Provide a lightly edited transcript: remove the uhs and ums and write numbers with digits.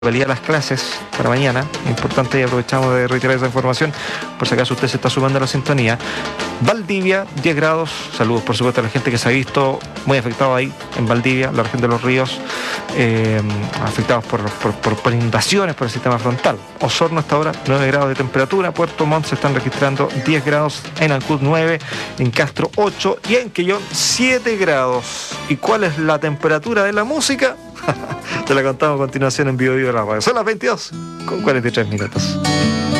valía las clases para mañana, importante, y aprovechamos de reiterar esa información por si acaso usted se está sumando a la sintonía. Valdivia, 10 grados, saludos por supuesto a la gente que se ha visto muy afectado ahí en Valdivia, la región de los ríos, afectados por inundaciones por el sistema frontal. Osorno hasta ahora 9 grados de temperatura, Puerto Montt se están registrando 10 grados, en Ancud 9, en Castro 8 y en Quellón 7 grados. ¿Y cuál es la temperatura de la música? Te la contamos a continuación en Vivo Vivo de la Radio. Son las 22 con 43 minutos.